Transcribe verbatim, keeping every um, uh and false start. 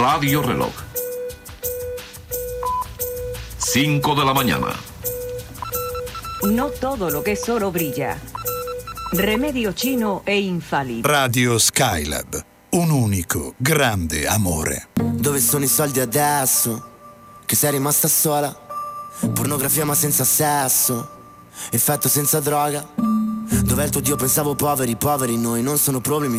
Radio Reloj. cinco de la mañana. No todo lo que es oro brilla. Remedio chino e infalibile. Radio Skylab, un unico grande amore. Dove sono i soldi adesso? Che sei rimasta sola? Pornografia ma senza sesso, effetto senza droga. Dov'è il tuo Dio? Pensavo poveri, poveri noi, non sono problemi